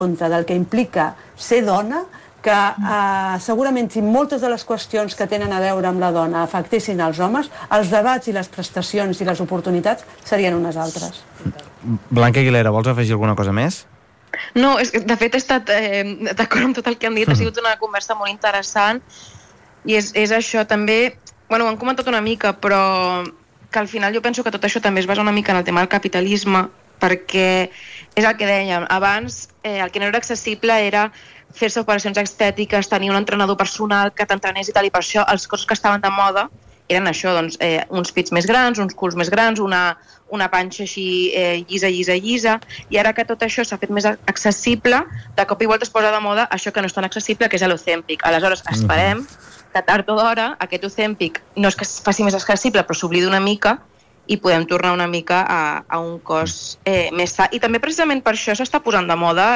compte del que implica ser dona, que segurament si moltes de les qüestions que tenen a veure amb la dona afectessin els homes, els debats i les prestacions i les oportunitats serien unes altres. Blanca Aguilera, vols afegir alguna cosa més? No, és que de fet he estat d'acord amb tot el que han dit, ha sigut una conversa molt interessant i és això també, bueno, ho han comentat una mica, però que al final jo penso que tot això també es basa una mica en el tema del capitalisme, perquè és el que dèiem, abans el que no era accessible era fer-se operacions estètiques, tenir un entrenador personal que t'entrenés i tal, i per això les coses que estaven de moda eren això, doncs, uns pits més grans, uns culs més grans, una panxa així llisa, i ara que tot això s'ha fet més accessible, de cop i volta es posa de moda això que no és tan accessible, que és l'Ozempic. Aleshores, esperem que tard o d'hora aquest Ozempic no és que es faci més accessible, però s'oblida una mica i podem tornar una mica a un cos més sa. I també precisament per això s'està posant de moda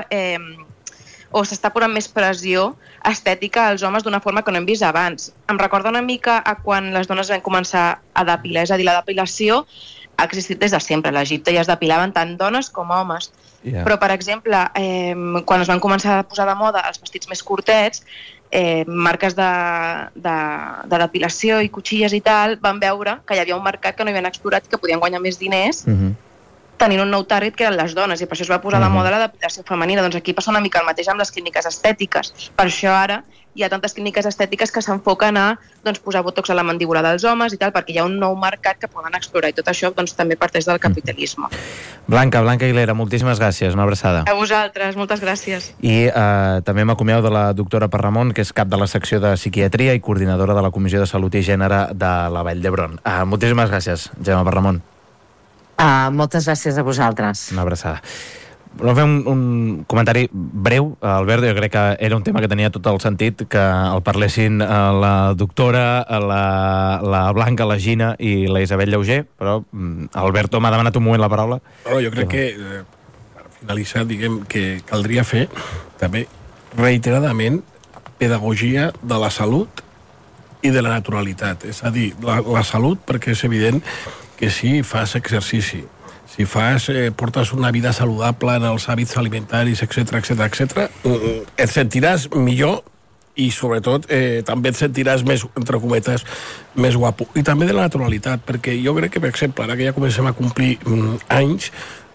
o s'està posant més pressió estètica als homes d'una forma que no hem vist abans. Em recorda una mica a quan les dones van començar a depilar, és a dir, la depilació ha existit des de sempre. A l'Egipte ja es depilaven tant dones com homes. Però, per exemple, quan es van començar a posar de moda els vestits més curtets, marques de depilació i cotxilles i tal, van veure que hi havia un mercat que no havien explorat i que podien guanyar més diners tenint un nou target que eren les dones, i per això es va posar de moda la depilació femenina. Doncs aquí passa una mica el mateix amb les clíniques estètiques. Per això ara hi ha tantes clíniques estètiques que s'enfoquen a posar botox a la mandíbula dels homes i tal, perquè hi ha un nou mercat que poden explorar, i tot això també parteix del capitalisme. Blanca Aguilera, moltíssimes gràcies, una abraçada. A vosaltres, moltes gràcies. I també m'acomiado de la doctora Parramon, que és cap de la secció de psiquiatria i coordinadora de la Comissió de Salut i Gènere de la Vall d'Hebron. Moltíssimes gràcies, Gemma Parramon. Moltes gràcies a vosaltres. Una abraçada. Volem fer un comentari breu, Albert. Jo crec que era un tema que tenia tot el sentit que el parlessin la doctora, la Blanca, la Gina i la Isabel Llauger, però Alberto m'ha demanat un moment la paraula. Però jo crec que, per finalitzar, diguem que caldria fer també reiteradament pedagogia de la salut i de la naturalitat. És a dir, la salut, perquè és evident que si fas exercici, si portes una vida saludable en els hàbits alimentaris, etc., et sentiràs millor i, sobretot, també et sentiràs més, entre cometes, més guapo. I també de la naturalitat, perquè jo crec que, per exemple, ara que ja comencem a complir anys,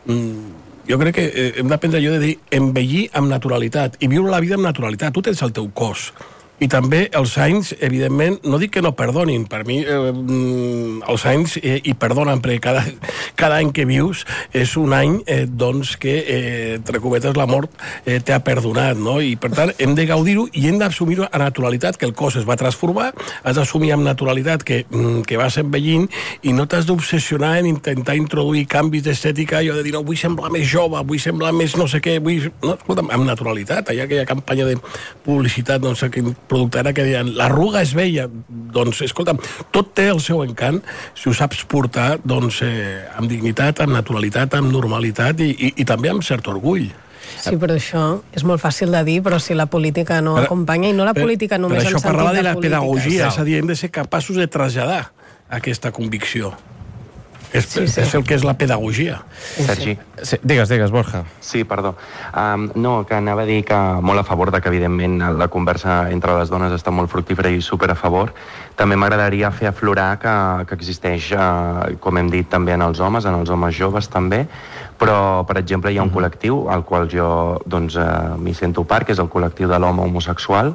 jo crec que hem d'aprendre allò de dir envellir amb naturalitat i viure la vida amb naturalitat. Tu tens el teu cos. I també els anys, evidentment, no dic que no perdonin, per mi els anys hi perdonen, perquè cada any que vius és un any doncs que, entre cometes, la mort t'ha perdonat, no? I per tant hem de gaudir-ho i hem d'assumir-ho a naturalitat, que el cos es va transformar, has d'assumir amb naturalitat que vas envellint i no t'has d'obsessionar en intentar introduir canvis d'estètica, allò de dir, no, vull semblar més jove, vull semblar més no sé què, no, escolta'm, amb naturalitat, allà aquella campanya de publicitat, no sé quin producte era que deien, l'arruga és vella, doncs, escolta'm, tot té el seu encant si ho saps portar, doncs, amb dignitat, amb naturalitat, amb normalitat i també amb cert orgull. Sí, però això és molt fàcil de dir, però si la política no acompanya, i no la política només en sentit de política. Per això parlava de la pedagogia, és a dir, hem de ser capaços de traslladar aquesta convicció. És el que és la pedagogia. Sergi. Sí, digues, Borja. Sí, perdó. No, que anava a dir que molt a favor de que, evidentment, la conversa entre les dones està molt fructífera i super a favor. També m'agradaria fer aflorar que existeix, com hem dit, també en els homes joves també, però, per exemple, hi ha un col·lectiu al qual jo m'hi sento part, que és el col·lectiu de l'home homosexual,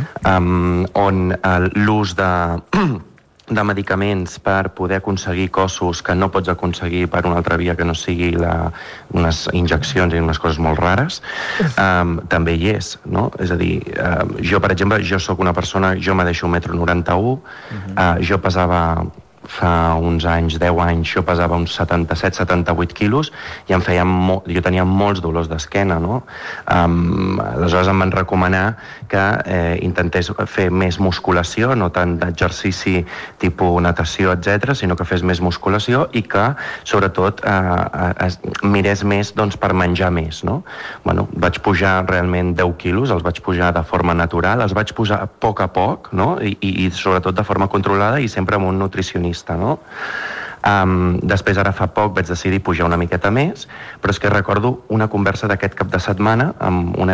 on l'ús de medicaments per poder aconseguir cossos que no pots aconseguir per una altra via que no sigui unes injeccions i unes coses molt rares, també hi és, no? És a dir, jo, per exemple, jo sóc una persona, jo me deixo 1,91 m, jo pesava fa uns anys, 10 anys, jo pesava uns 77-78 quilos i jo tenia molts dolors d'esquena, no? Aleshores em van recomanar que intentés fer més musculació, no tant d'exercici tipus natació, etc., sinó que fes més musculació i que, sobretot, mirés més per menjar més, no? Bueno, vaig pujar realment 10 quilos, els vaig pujar de forma natural, els vaig posar a poc, no? I sobretot de forma controlada i sempre amb un nutricionista, no? Després, ara fa poc, vaig decidir pujar una miqueta més, però és que recordo una conversa d'aquest cap de setmana amb una